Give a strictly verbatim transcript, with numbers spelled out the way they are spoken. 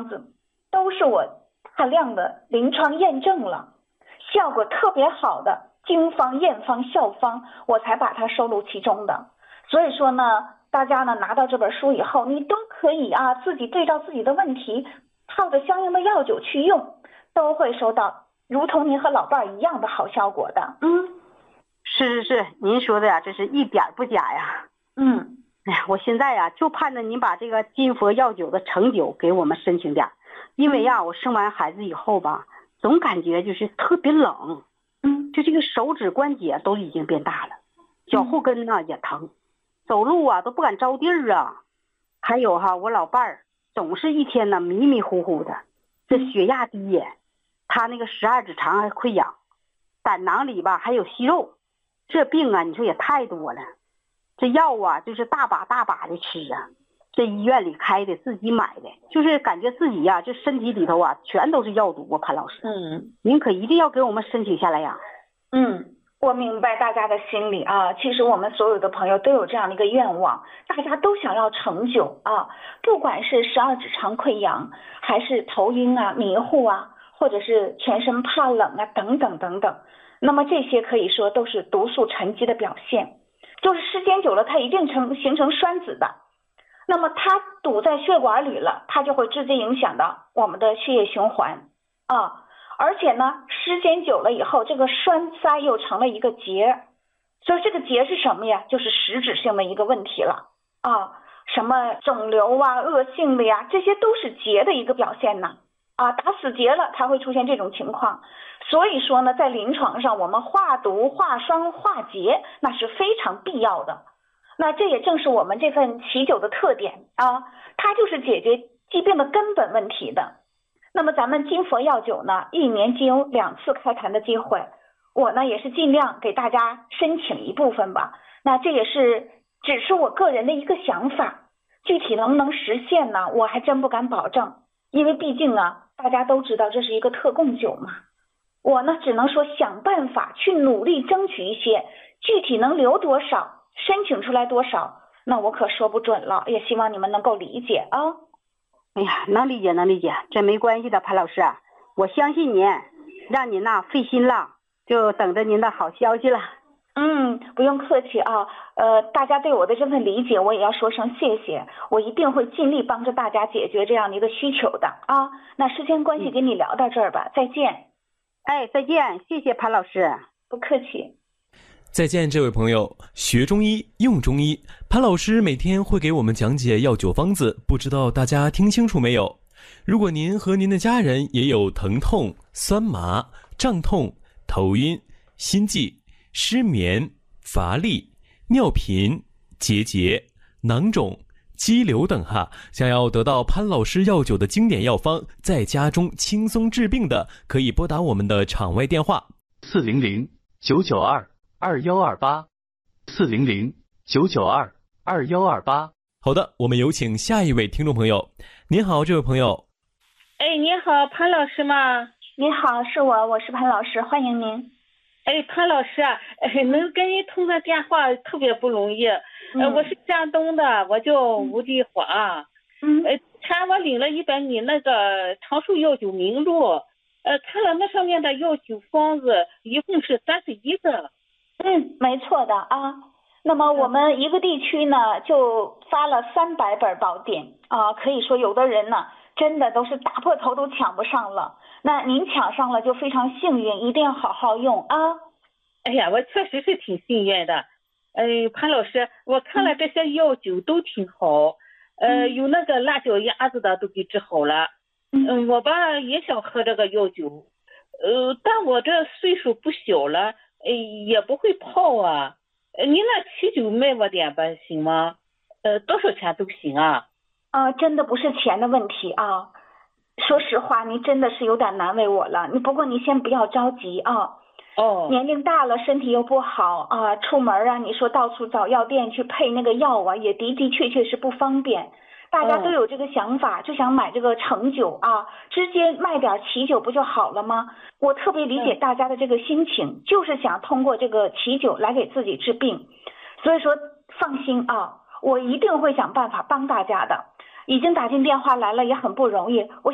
方子都是我大量的临床验证了，效果特别好的经方、验方、效方，我才把它收录其中的。所以说呢，大家呢拿到这本书以后，你都可以啊自己对照自己的问题，套着相应的药酒去用，都会收到如同您和老伴儿一样的好效果的。嗯， 是是是，您说的呀，这是一点不假呀。 嗯， 哎呀，我现在呀就盼着您把这个金佛药酒的成酒给我们申请点，因为呀，我生完孩子以后吧，总感觉就是特别冷， 嗯， 就这个手指关节都已经变大了，脚后跟呢也疼，走路啊都不敢着地儿啊。还有哈，我老伴儿总是一天呢迷迷糊糊的，这血压低也，他那个十二指肠还溃疡，胆囊里吧还有息肉，这病啊你说也太多了。这药啊就是大把大把的吃啊，这医院里开的自己买的，就是感觉自己呀、啊、这身体里头啊全都是药毒啊。潘老师， 嗯， 您可一定要给我们申请下来呀。 嗯，我明白大家的心理啊，其实我们所有的朋友都有这样的一个愿望，大家都想要成就啊，不管是十二指肠溃疡，还是头晕啊、迷糊啊，或者是全身怕冷啊等等等等，那么这些可以说都是毒素沉积的表现，就是时间久了它一定成形成栓子的，那么它堵在血管里了，它就会直接影响到我们的血液循环啊。而且呢，时间久了以后，这个栓塞又成了一个结，所以这个结是什么呀？就是实质性的一个问题了啊，什么肿瘤啊、恶性的呀，这些都是结的一个表现呢啊，打死结了才会出现这种情况。所以说呢，在临床上我们化毒、化栓、化结，那是非常必要的。那这也正是我们这份奇酒的特点啊，它就是解决疾病的根本问题的。那么咱们金佛药酒呢，一年仅有两次开坛的机会，我呢也是尽量给大家申请一部分吧。那这也是只是我个人的一个想法，具体能不能实现呢，我还真不敢保证，因为毕竟啊，大家都知道这是一个特供酒嘛。我呢只能说想办法去努力争取一些，具体能留多少，申请出来多少，那我可说不准了，也希望你们能够理解啊。 哎呀，能理解能理解，这没关系的，潘老师，我相信您，让您呐费心了，就等着您的好消息了。 嗯，不用客气啊，呃，大家对我的这份理解，我也要说声谢谢，我一定会尽力帮着大家解决这样的一个需求的啊。那时间关系，跟你聊到这儿吧，再见。 哎，再见，谢谢潘老师。 不客气。 再见，这位朋友。学中医，用中医，潘老师每天会给我们讲解药酒方子，不知道大家听清楚没有？如果您和您的家人也有疼痛、酸麻、胀痛、头晕、心悸、失眠、乏力、尿频、结节、囊肿、肌瘤等哈，想要得到潘老师药酒的经典药方，在家中轻松治病的，可以拨打我们的场外电话四零零九九二二幺二八，四零零九九二二幺二八。 好的，我们有请下一位听众朋友。您好，这位朋友。 哎，你好，潘老师吗？ 你好，是我，我是潘老师，欢迎您。 哎，潘老师啊，哎，能跟你通个电话特别不容易。 嗯、 呃，我是山东的，我叫吴丽华。 嗯。 呃，前我领了一本你那个长寿药酒名录，呃，看了那上面的药酒方子，一共是三十一个。 嗯，没错的啊。那么我们一个地区呢，就发了三百本宝典啊，可以说有的人呢，真的都是打破头都抢不上了。那您抢上了就非常幸运，一定要好好用啊。 哎呀，我确实是挺幸运的。哎，潘老师，我看了这些药酒都挺好，嗯、呃，有那个辣脚丫子的都给治好了。嗯、呃，我吧也想喝这个药酒，呃，但我这岁数不小了，呃，也不会泡啊。呃，您那奇酒卖我点吧，行吗？呃，多少钱都行啊。 啊、呃，真的不是钱的问题啊。说实话，你真的是有点难为我了。你不过你先不要着急啊。 哦。 年龄大了，身体又不好啊，出门啊，你说到处找药店去配那个药啊，也的的确确是不方便。大家都有这个想法，就想买这个成酒啊，直接卖点奇酒不就好了吗？我特别理解大家的这个心情，就是想通过这个奇酒来给自己治病。所以说放心啊，我一定会想办法帮大家的。已经打进电话来了，也很不容易。我